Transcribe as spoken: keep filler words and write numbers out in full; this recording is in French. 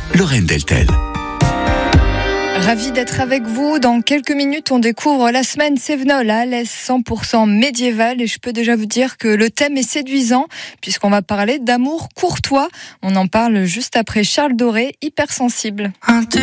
Lorraine Deltel. Ravi d'être avec vous. Dans quelques minutes, on découvre la semaine Cévenol à Alès, cent pour cent médiéval. Et je peux déjà vous dire que le thème est séduisant, puisqu'on va parler d'amour courtois. On en parle juste après Charles Doré, Hypersensible.